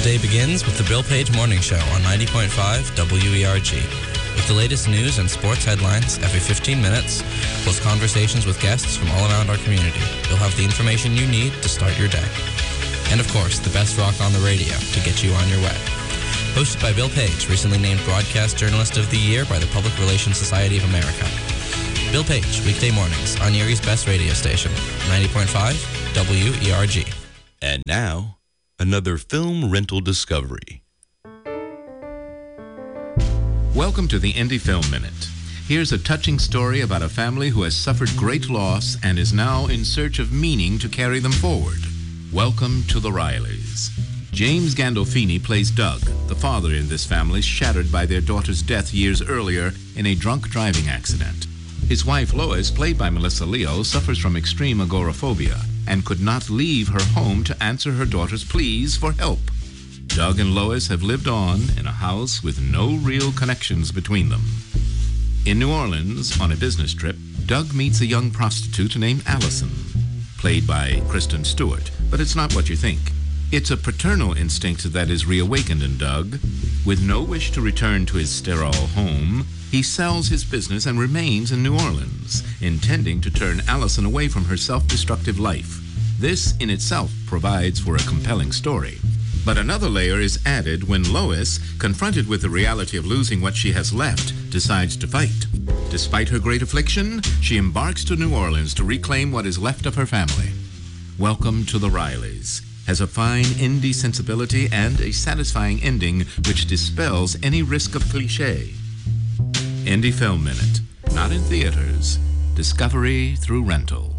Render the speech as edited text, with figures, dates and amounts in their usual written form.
day begins with the Bill Page Morning Show on 90.5 WERG. With the latest news and sports headlines every 15 minutes, plus conversations with guests from all around our community, you'll have the information you need to start your day. And of course, the best rock on the radio to get you on your way. Hosted by Bill Page, recently named Broadcast Journalist of the Year by the Public Relations Society of America. Bill Page, weekday mornings on Erie's best radio station, 90.5 WERG. And now, another film rental discovery. Welcome to the Indie Film Minute. Here's a touching story about a family who has suffered great loss and is now in search of meaning to carry them forward. Welcome to the Rileys. James Gandolfini plays Doug, the father in this family shattered by their daughter's death years earlier in a drunk driving accident. His wife Lois, played by Melissa Leo, suffers from extreme agoraphobia and could not leave her home to answer her daughter's pleas for help. Doug and Lois have lived on in a house with no real connections between them. In New Orleans, on a business trip, Doug meets a young prostitute named Allison, played by Kristen Stewart, but it's not what you think. It's a paternal instinct that is reawakened in Doug. With no wish to return to his sterile home, he sells his business and remains in New Orleans, intending to turn Allison away from her self-destructive life. This in itself provides for a compelling story. But another layer is added when Lois, confronted with the reality of losing what she has left, decides to fight. Despite her great affliction, she embarks to New Orleans to reclaim what is left of her family. Welcome to the Rileys has a fine indie sensibility and a satisfying ending which dispels any risk of cliché. Indie Film Minute, not in theaters, discovery through rental.